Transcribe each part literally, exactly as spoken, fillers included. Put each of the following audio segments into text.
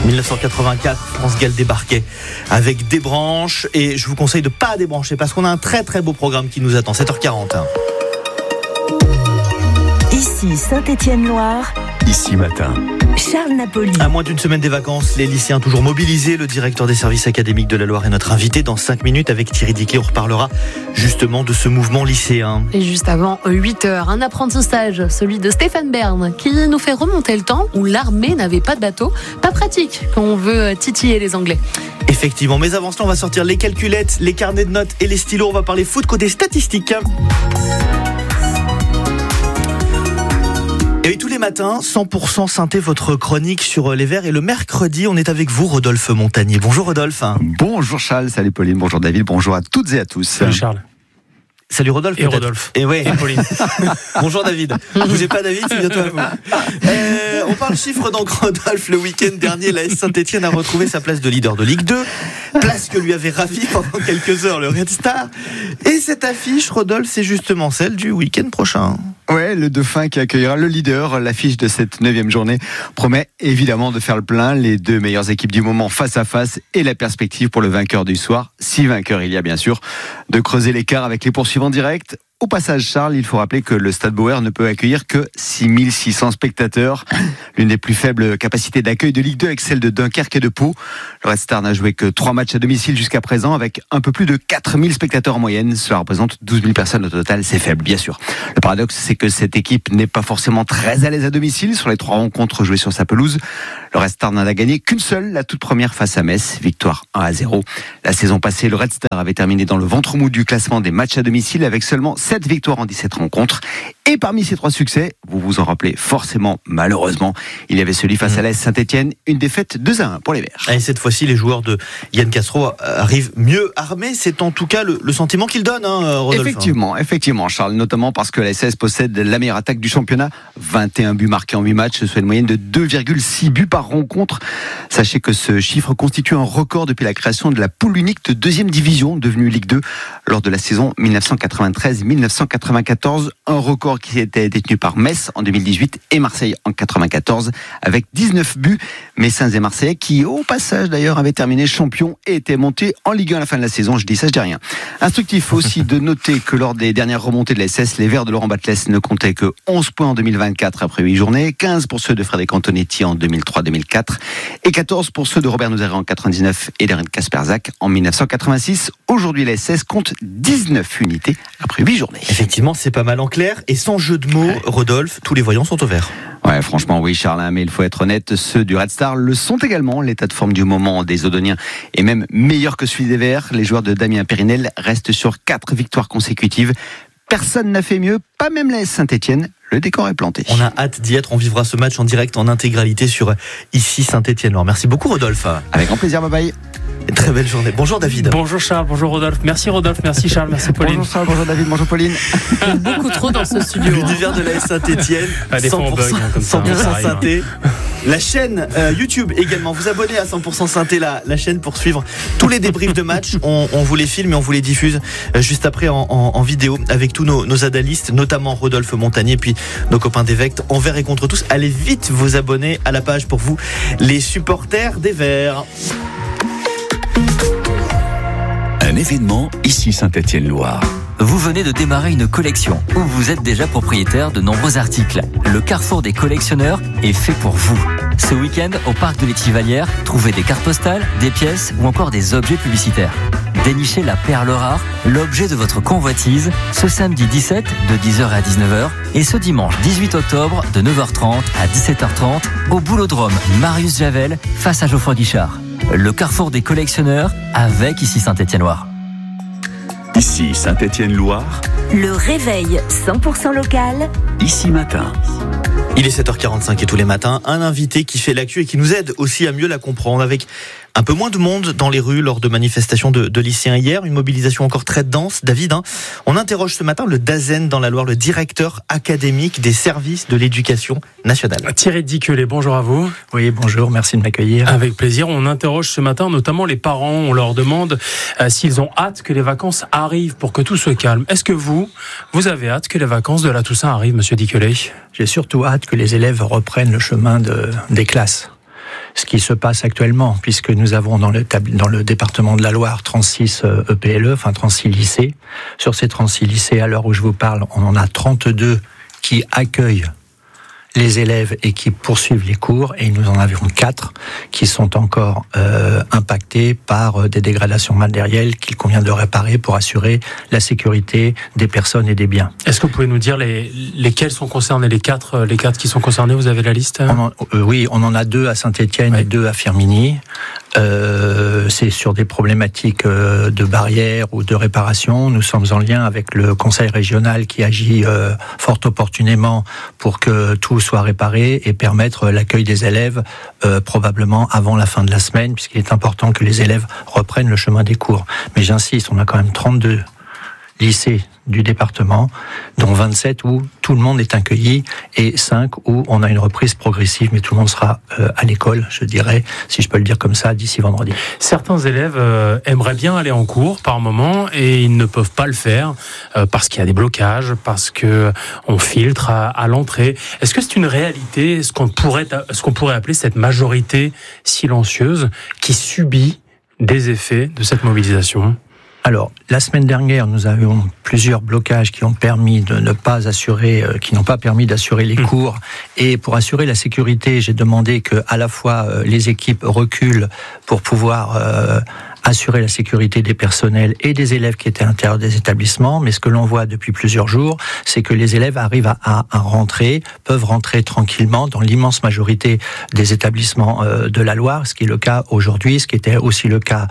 dix-neuf cent quatre-vingt-quatre, France Gall débarquait avec des branches et je vous conseille de ne pas débrancher parce qu'on a un très très beau programme qui nous attend. sept heures quarante. Ici Saint-Étienne-Loire. Ici matin. Charles Napoli. À moins d'une semaine des vacances, les lycéens toujours mobilisés. Le directeur des services académiques de la Loire est notre invité. Dans cinq minutes, avec Thierry Diquet, on reparlera justement de ce mouvement lycéen. Et juste avant huit heures, un apprentissage, celui de Stéphane Bern, qui nous fait remonter le temps où l'armée n'avait pas de bateau. Pas pratique quand on veut titiller les Anglais. Effectivement, mais avant cela, on va sortir les calculettes, les carnets de notes et les stylos. On va parler foot côté statistiques. Et oui, tous les matins, cent pour cent synthé, votre chronique sur les Verts. Et le mercredi, on est avec vous, Rodolphe Montagnier. Bonjour Rodolphe. Bonjour Charles, salut Pauline, bonjour David, bonjour à toutes et à tous. Salut Charles. Salut Rodolphe. Et peut-être. Rodolphe. Et ouais. Et Pauline. Bonjour David. Bougez pas David, c'est bientôt à vous. Euh, on parle chiffres donc Rodolphe. Le week-end dernier, la S Saint-Etienne a retrouvé sa place de leader de Ligue deux. Place que lui avait ravi pendant quelques heures le Red Star. Et cette affiche, Rodolphe, c'est justement celle du week-end prochain. Ouais, le dauphin qui accueillera le leader. L'affiche de cette neuvième journée promet évidemment de faire le plein. Les deux meilleures équipes du moment face à face et la perspective pour le vainqueur du soir, si vainqueur il y a bien sûr, de creuser l'écart avec les poursuivants directs. Au passage, Charles, il faut rappeler que le Stade Bauer ne peut accueillir que six mille six cents spectateurs. L'une des plus faibles capacités d'accueil de Ligue deux avec celle de Dunkerque et de Pau. Le Red Star n'a joué que trois matchs à domicile jusqu'à présent avec un peu plus de quatre mille spectateurs en moyenne. Cela représente douze mille personnes au total. C'est faible, bien sûr. Le paradoxe, c'est que cette équipe n'est pas forcément très à l'aise à domicile sur les trois rencontres jouées sur sa pelouse. Le Red Star n'en a gagné qu'une seule, la toute première face à Metz. Victoire un à zéro. La saison passée, le Red Star avait terminé dans le ventre mou du classement des matchs à domicile avec seulement sept victoires en dix-sept rencontres. Et parmi ces trois succès, vous vous en rappelez forcément, malheureusement, il y avait celui face à l'A S Saint-Etienne, une défaite deux à un pour les Verts. Et cette fois-ci, les joueurs de Yann Castro arrivent mieux armés. C'est en tout cas le, le sentiment qu'ils donnent, hein, Rodolphe. Effectivement, effectivement, Charles, notamment parce que la S S possède la meilleure attaque du championnat. vingt et un buts marqués en huit matchs, soit une moyenne de deux virgule six buts par rencontre. Sachez que ce chiffre constitue un record depuis la création de la poule unique de deuxième division, devenue Ligue deux, lors de la saison dix-neuf cent quatre-vingt-treize dix-neuf cent quatre-vingt-quatorze. Un record qui était détenu par Metz en deux mille dix-huit et Marseille en quatre-vingt-quatorze, avec dix-neuf buts. Messins et Marseillais qui, au passage d'ailleurs, avaient terminé champions et étaient montés en Ligue un à la fin de la saison. Je dis ça, je dis rien. Instructif aussi de noter que lors des dernières remontées de la S S, les Verts de Laurent Batles ne comptaient que onze points en deux mille vingt-quatre après huit journées, quinze pour ceux de Frédéric Antonetti en deux mille trois deux mille quatre et quatorze pour ceux de Robert Nouzeret en quatre-vingt-dix-neuf et d'Eric Kasperzak en dix-neuf cent quatre-vingt-six. Aujourd'hui, la S S compte dix-neuf unités après huit journées. Effectivement, c'est pas mal en clair. Et sans jeu de mots, ouais. Rodolphe, tous les voyants sont au vert. Ouais, franchement, oui, Charles, mais il faut être honnête, ceux du Red Star le sont également. L'état de forme du moment des Odoniens est même meilleur que celui des Verts. Les joueurs de Damien Périnel restent sur quatre victoires consécutives. Personne n'a fait mieux, pas même la S Saint-Etienne. Le décor est planté. On a hâte d'y être. On vivra ce match en direct, en intégralité sur Ici Saint-Etienne-Loire. Merci beaucoup, Rodolphe. Avec grand plaisir, bye bye. Très belle journée. Bonjour David. Bonjour Charles, bonjour Rodolphe. Merci Rodolphe, merci Charles, merci Pauline. Bonjour Charles, bonjour David, bonjour Pauline. Il y a beaucoup trop dans ce studio. L'univers de la S Saint-Etienne, cent pour cent, bug, hein, cent pour cent ça, synthé. Hein. La chaîne euh, YouTube également. Vous abonnez à cent pour cent synthé, la, la chaîne pour suivre tous les débriefs de match. On, on vous les filme et on vous les diffuse euh, juste après en, en, en vidéo avec tous nos, nos analystes, notamment Rodolphe Montagnier, puis nos copains d'Évecte, envers et contre tous. Allez vite vous abonner à la page pour vous, les supporters des Verts. Un événement ici Saint-Étienne-Loire. Vous venez de démarrer une collection ou vous êtes déjà propriétaire de nombreux articles. Le Carrefour des collectionneurs est fait pour vous. Ce week-end, au parc de l'Étivalière, trouvez des cartes postales, des pièces ou encore des objets publicitaires. Dénichez la perle rare, l'objet de votre convoitise, ce samedi dix-sept de dix heures à dix-neuf heures et ce dimanche dix-huit octobre de neuf heures trente à dix-sept heures trente au Boulodrome Marius Javel face à Geoffroy Guichard. Le Carrefour des collectionneurs avec Ici Saint-Étienne-Loire. Ici Saint-Étienne-Loire. Le réveil cent pour cent local. Ici matin. Il est sept heures quarante-cinq et tous les matins, un invité qui fait l'actu et qui nous aide aussi à mieux la comprendre avec un peu moins de monde dans les rues lors de manifestations de, de lycéens hier, une mobilisation encore très dense. David, hein, on interroge ce matin le DAZEN dans la Loire, le directeur académique des services de l'éducation nationale. Thierry Diquet, bonjour à vous. Oui, bonjour, merci de m'accueillir. Avec plaisir, on interroge ce matin notamment les parents, on leur demande euh, s'ils ont hâte que les vacances arrivent pour que tout se calme. Est-ce que vous, vous avez hâte que les vacances de la Toussaint arrivent, monsieur Diquet ? J'ai surtout hâte que les élèves reprennent le chemin de, des classes. ce qui se passe actuellement, puisque nous avons dans le, dans le département de la Loire trente-six E P L E, enfin trente-six lycées. Sur ces trente-six lycées, à l'heure où je vous parle, on en a trente-deux qui accueillent les élèves et qui poursuivent les cours, et nous en avions quatre qui sont encore euh, impactés par euh, des dégradations matérielles qu'il convient de réparer pour assurer la sécurité des personnes et des biens. Est-ce que vous pouvez nous dire les, lesquels sont concernés, les quatre, les quatre qui sont concernés, vous avez la liste? on en, euh, Oui, on en a deux à Saint-Étienne ouais. et deux à Firminy. Euh, c'est sur des problématiques euh, de barrières ou de réparation. Nous sommes en lien avec le conseil régional qui agit euh, fort opportunément pour que tout soit réparé et permettre l'accueil des élèves euh, probablement avant la fin de la semaine, puisqu'il est important que les élèves reprennent le chemin des cours. Mais j'insiste, on a quand même trente-deux lycées du département, dont vingt-sept où tout le monde est accueilli et cinq où on a une reprise progressive, mais tout le monde sera euh, à l'école, je dirais, si je peux le dire comme ça, d'ici vendredi. Certains élèves euh, aimeraient bien aller en cours par moment et ils ne peuvent pas le faire euh, parce qu'il y a des blocages, parce que on filtre à, à l'entrée. Est-ce que c'est une réalité, ce qu'on pourrait, ce qu'on pourrait appeler cette majorité silencieuse qui subit des effets de cette mobilisation ? Alors, la semaine dernière, nous avions plusieurs blocages qui ont permis de ne pas assurer, euh, qui n'ont pas permis d'assurer les mmh. cours. Et pour assurer la sécurité, j'ai demandé que, à la fois, euh, les équipes reculent pour pouvoir euh, assurer la sécurité des personnels et des élèves qui étaient à l'intérieur des établissements. Mais ce que l'on voit depuis plusieurs jours, c'est que les élèves arrivent à, à, à rentrer, peuvent rentrer tranquillement dans l'immense majorité des établissements euh, de la Loire, ce qui est le cas aujourd'hui, ce qui était aussi le cas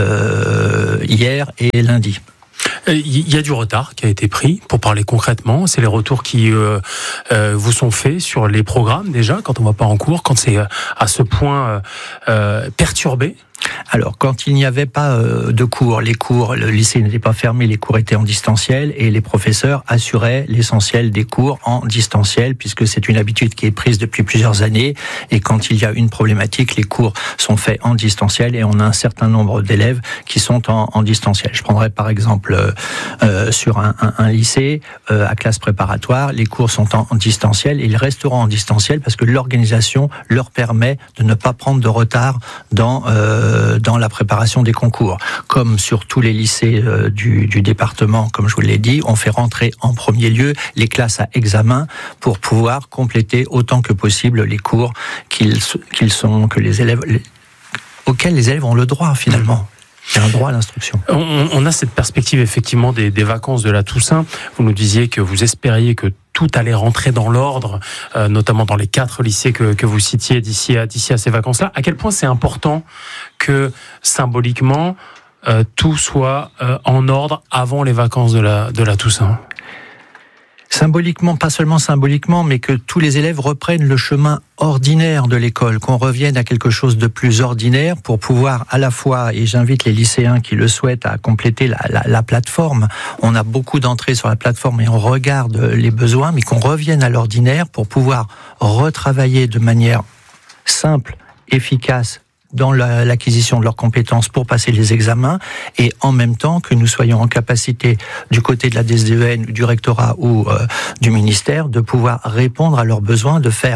euh, hier et lundi. Il y a du retard qui a été pris, pour parler concrètement. C'est les retours qui euh, euh, vous sont faits sur les programmes déjà, quand on ne va pas en cours, quand c'est à ce point euh, perturbé. Alors, quand il n'y avait pas euh, de cours, les cours, le lycée n'était pas fermé, les cours étaient en distanciel et les professeurs assuraient l'essentiel des cours en distanciel, puisque c'est une habitude qui est prise depuis plusieurs années. Et quand il y a une problématique, les cours sont faits en distanciel et on a un certain nombre d'élèves qui sont en, en distanciel. Je prendrai par exemple euh, euh, sur un, un, un lycée euh, à classe préparatoire, les cours sont en, en distanciel et ils resteront en distanciel parce que l'organisation leur permet de ne pas prendre de retard dans euh, dans la préparation des concours. Comme sur tous les lycées euh, du, du département, comme je vous l'ai dit, on fait rentrer en premier lieu les classes à examen pour pouvoir compléter autant que possible les cours qu'ils, qu'ils sont, que les élèves, les, auxquels les élèves ont le droit finalement. Il y a un droit à l'instruction. On, on a cette perspective effectivement des, des vacances de la Toussaint. Vous nous disiez que vous espériez que tout allait rentrer dans l'ordre, euh, notamment dans les quatre lycées que, que vous citiez d'ici à, d'ici à ces vacances-là. À quel point c'est important que symboliquement euh, tout soit euh, en ordre avant les vacances de la, de la Toussaint ? Symboliquement, pas seulement symboliquement, mais que tous les élèves reprennent le chemin ordinaire de l'école, qu'on revienne à quelque chose de plus ordinaire pour pouvoir à la fois, et j'invite les lycéens qui le souhaitent à compléter la, la, la plateforme, on a beaucoup d'entrées sur la plateforme et on regarde les besoins, mais qu'on revienne à l'ordinaire pour pouvoir retravailler de manière simple, efficace, dans la, l'acquisition de leurs compétences pour passer les examens et en même temps que nous soyons en capacité du côté de la D S D E N, du rectorat ou euh, du ministère de pouvoir répondre à leurs besoins, de faire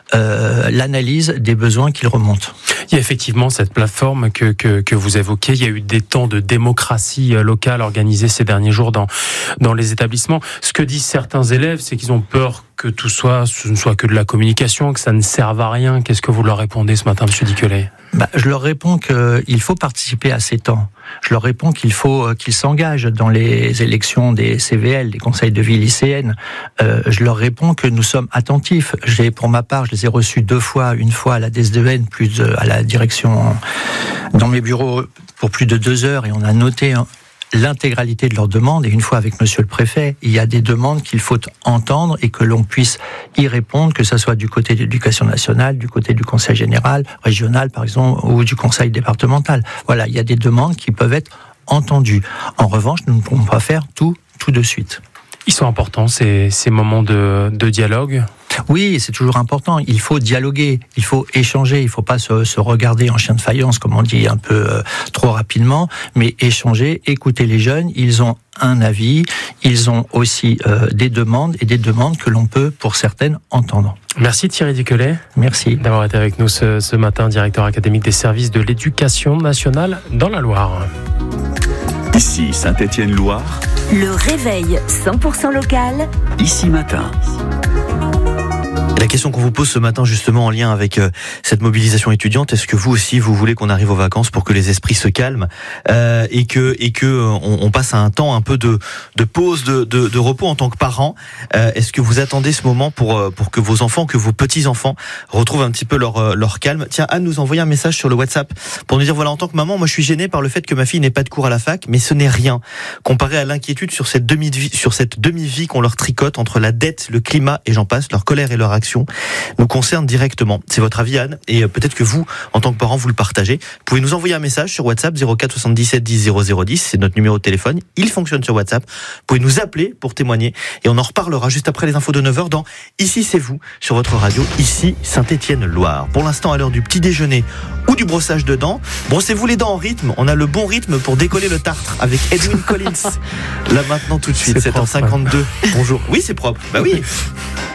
euh, l'analyse des besoins qu'ils remontent. Il y a effectivement cette plateforme que, que, que vous évoquez. Il y a eu des temps de démocratie locale organisés ces derniers jours dans, dans les établissements. Ce que disent certains élèves, c'est qu'ils ont peur que tout soit, ce ne soit que de la communication, que ça ne serve à rien. Qu'est-ce que vous leur répondez ce matin, M. Diquelet ? Bah, je leur réponds qu'il faut participer à ces temps. Je leur réponds qu'il faut qu'ils s'engagent dans les élections des C V L, des conseils de vie lycéennes. Euh, je leur réponds que nous sommes attentifs. J'ai, pour ma part, je les ai reçus deux fois, une fois à la D S D E N, plus à la direction dans mes bureaux pour plus de deux heures, et on a noté l'intégralité de leurs demandes, et une fois avec monsieur le préfet, il y a des demandes qu'il faut entendre et que l'on puisse y répondre, que ce soit du côté de l'éducation nationale, du côté du conseil général, régional par exemple, ou du conseil départemental. Voilà, il y a des demandes qui peuvent être entendues. En revanche, nous ne pourrons pas faire tout, tout de suite. Ils sont importants, ces, ces moments de, de dialogue ? Oui, c'est toujours important. Il faut dialoguer, il faut échanger, il ne faut pas se, se regarder en chien de faïence, comme on dit un peu euh, trop rapidement, mais échanger, écouter les jeunes. Ils ont un avis, ils ont aussi euh, des demandes, et des demandes que l'on peut, pour certaines, entendre. Merci Thierry Duquelet. Merci. D'avoir été avec nous ce, ce matin, directeur académique des services de l'éducation nationale dans la Loire. Ici Saint-Étienne-Loire. Le réveil cent pour cent local. Ici Matin. La question qu'on vous pose ce matin, justement en lien avec euh, cette mobilisation étudiante, est-ce que vous aussi vous voulez qu'on arrive aux vacances pour que les esprits se calment euh, et que et que euh, on, on passe à un temps un peu de de pause, de de, de repos en tant que parents. euh, Est-ce que vous attendez ce moment pour euh, pour que vos enfants, que vos petits enfants retrouvent un petit peu leur euh, leur calme? Tiens, Anne nous envoie un message sur le WhatsApp pour nous dire voilà, en tant que maman, moi je suis gênée par le fait que ma fille n'ait pas de cours à la fac, mais ce n'est rien comparé à l'inquiétude sur cette demi sur cette demi-vie qu'on leur tricote entre la dette, le climat et j'en passe. Leur colère et leur action nous concerne directement. C'est votre avis, Anne, et peut-être que vous, en tant que parent, vous le partagez. Vous pouvez nous envoyer un message sur WhatsApp zéro quatre soixante-dix-sept dix zéro zéro dix, c'est notre numéro de téléphone, il fonctionne sur WhatsApp. Vous pouvez nous appeler pour témoigner et on en reparlera juste après les infos de neuf heures dans Ici c'est vous, sur votre radio, Ici Saint-Étienne-Loire. Pour l'instant, à l'heure du petit déjeuner ou du brossage de dents, brossez-vous les dents en rythme, on a le bon rythme pour décoller le tartre avec Edwin Collins. Là maintenant tout de suite, sept heures cinquante-deux. Bonjour. Oui, c'est propre. Bah oui.